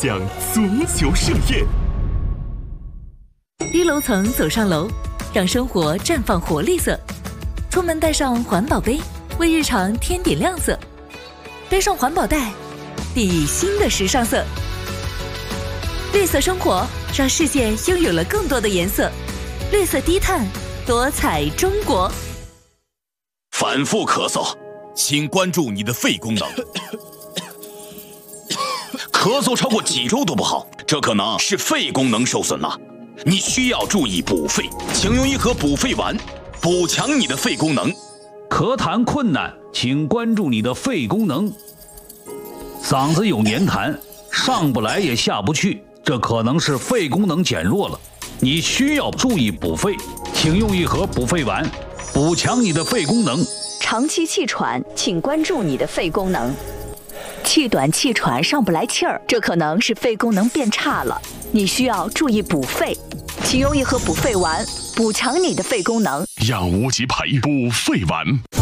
享足球盛宴。 低楼层走上楼，让生活绽放活力色。出门带上环保杯，为日常添点亮色。背上环保袋，砥砺新的时尚色。绿色生活，让世界拥有了更多的颜色。绿色低碳，多彩中国。 反复咳嗽，请关注你的肺功能。咳嗽超过几周都不好，这可能是肺功能受损了。你需要注意补肺，请用一盒补肺丸，补强你的肺功能。 咳痰困难，请关注你的肺功能。嗓子有黏痰，上不来也下不去，这可能是肺功能减弱了。你需要注意补肺，请用一盒补肺丸，补强你的肺功能。 长期气喘，请关注你的肺功能。气短气喘上不来气儿，这可能是肺功能变差了，你需要注意补肺，请用一盒补肺丸，补强你的肺功能。 让无极牌补肺丸。